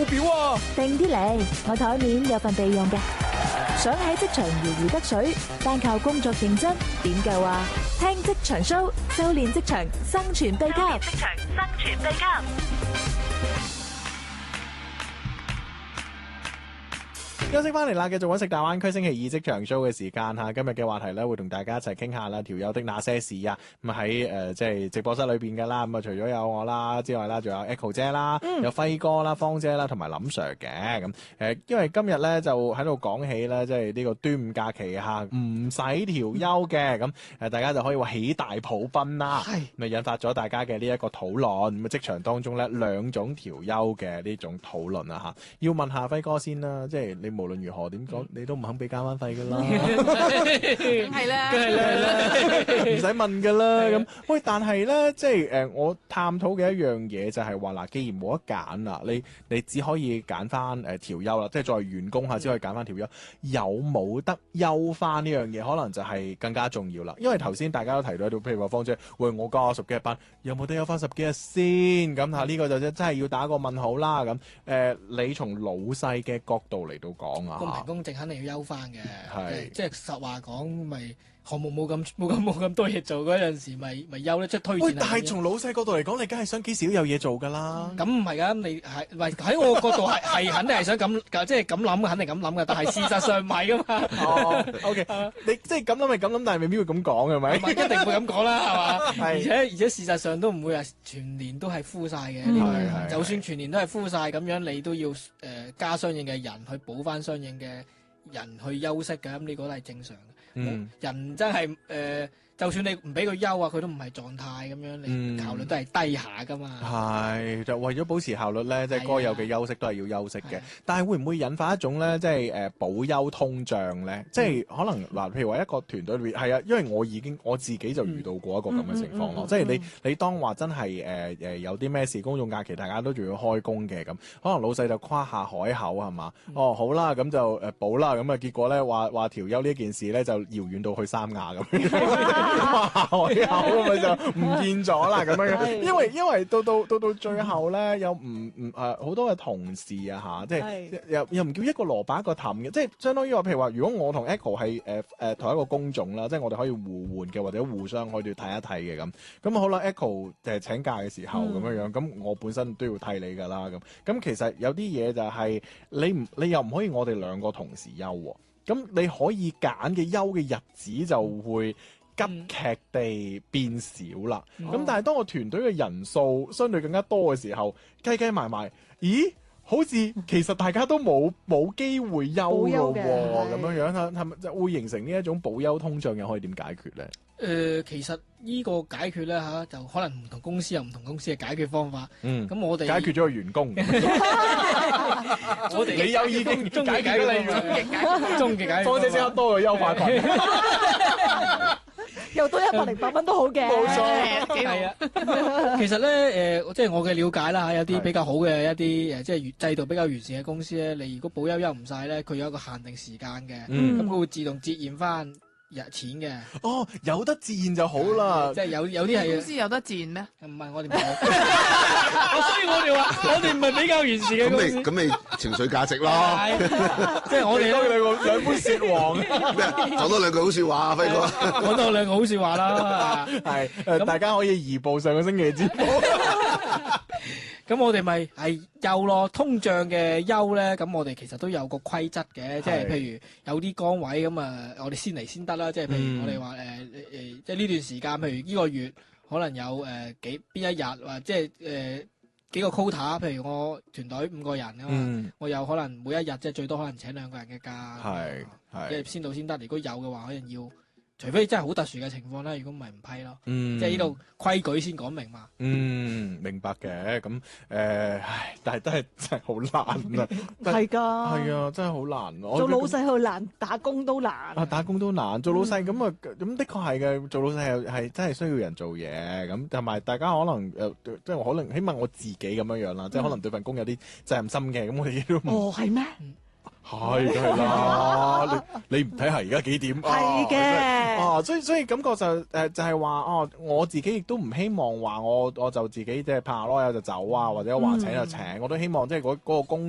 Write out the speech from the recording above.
表啊！ 定啲嚟，我台面有份備用嘅。想喺職場如魚得水，單靠工作認真點夠啊？聽職場 show， 修煉職場生存秘笈。 休息翻嚟啦，繼續揾食大灣區星期二職場 show 嘅時間嚇。今日嘅話題咧，會同大家一齊傾下啦，條友的那些事啊。咁喺即係直播室裏邊嘅啦。咁啊，除咗有我啦之外啦，仲有 Echo 姐啦，有輝哥啦、芳姐啦，同埋林 Sir 嘅。咁因為今日咧就喺度講起咧，即係呢個端午假期嚇，唔使調休嘅。咁大家就可以話喜大普奔啦。係咪引發咗大家嘅呢一個討論？咁啊，職場當中咧兩種調休嘅呢種討論啊嚇。要問下輝哥先啦，即係你無論如何點講，你都唔肯俾加班費噶啦， 梗係啦， 唔使問噶啦。咁喂，但係咧，即係我探討嘅一樣嘢就係話嗱，既然冇得揀啦，你只可以揀翻調休啦，即係作為員工下只可以揀翻調休，有冇得休翻呢樣嘢，可能就係更加重要啦。因為頭先大家都提到，譬如話芳姐，喂，我加10幾日班，有冇得休翻10幾日先？咁嚇呢個就真係要打個問號啦。咁你從老細嘅角度嚟到講啊， 公平公正肯定要休翻嘅， 係即係實話講，咪項目冇咁多嘢做嗰陣時，咪休咧，即係推薦。 喂，但係從老細角度嚟講，你梗係想幾時都有嘢做㗎啦。 咁唔係㗎，你係唔係喺我角度係肯定係想咁，即係咁諗，肯定咁諗嘅。但係事實上唔係㗎嘛。 哦，OK，你即係咁諗係咁諗，但係未必會咁講嘅，係咪？ 一定會咁講啦，係嘛？ 係而且事實上都唔會話全年都係敷晒嘅。 係就算全年都係敷晒咁樣，你都要加相應嘅人去補翻相應嘅人去休息嘅，咁呢個都係正常嘅。人真係就算你唔俾佢休啊，佢都唔係狀態咁樣，你效率都係低下噶嘛。 係就為咗保持效率咧，即係該有嘅休息都係要休息嘅。但係會唔會引發一種咧，即係保休通脹咧？即係可能嗱，譬如話一個團隊裏邊係啊，因為我自己就遇到過一個咁嘅情況咯。即係你當話真係有啲咩事，公眾假期大家都仲要開工嘅咁，可能老細就誇下海口係嘛？哦，好啦，咁就補啦，咁啊結果咧話調休呢件事咧就遙遠到去三亞咁。海口咁咪就唔見咗啦咁樣，因為到最後咧，有好多嘅同事啊嚇，即係又唔叫一個蘿蔔一個氹嘅，即係相當於話，譬如話，如果我同 Echo 係同一個工種啦，即係我哋可以互換嘅，或者互相可以睇一睇嘅咁好啦。Echo 請假嘅時候咁樣，咁我本身都要替你噶啦咁其實有啲嘢就係你又唔可以我哋兩個同時休喎，咁你可以揀嘅休嘅日子就會急劇地變少啦，咁但係當個團隊嘅人數相對更加多嘅時候，計埋，咦？好似其實大家都冇機會休咯喎，咁樣係咪就會形成呢一種保休通脹？又可以點解決咧？ 其實呢個解決咧就可能唔同公司有唔同公司嘅解決方法。咁我哋解決咗個員工， 我哋你有意見解決咗你終極解決， 芳姐即刻多個優化群。 又多108蚊都好嘅， 冇錯， 係啊。其實咧，即係我嘅了解啦，有啲比較好嘅一啲即係制度比較完善嘅公司咧，你如果保休唔晒咧，佢有一個限定時間嘅，咁佢會自動折現翻錢嘅。 哦，有得自然就好啦。 即係有啲係公司有得自然咩？ 唔係我哋冇，所以我哋話我哋唔係比較完善嘅公司。 咁你情緒價值咯。 即係我哋兩杯雪黃， 講多兩句好笑話啊，輝哥。 講多兩句好笑話啦。 係大家可以移步上個星期嘅節目。 咁我哋咪係休咯，通脹嘅休咧，咁我哋其實都有個規則嘅，即係譬如有啲崗位咁啊，我哋先嚟先得啦，即係譬如我哋話即係呢段時間，譬如呢個月可能有邊一日或即係幾個 quota，譬如我團隊5個人啊嘛，我有可能每一日即係最多可能請2個人嘅假，即係先到先得。如果有嘅話，可能要。除非真係好特殊嘅情況啦，如果唔係唔批咯。即係呢度規矩先講明嘛。 明白嘅。咁但係都係真係好難啊。 係㗎。 係啊，真係好難。 做老細好難，打工都難。 打工都難。做老細咁啊，咁的確係嘅。做老細係真係需要人做嘢咁，同埋大家可能即係可能，起碼我自己咁樣啦，即係可能對份工有啲責任心嘅，咁我哋都哦，係咩？ 係梗係啦，你唔睇下而家幾點？ 係嘅。 所以感覺就係話我自己亦都唔希望話我就自己即係拍下籮柚就走啊，或者話請就請，我都希望即係嗰個工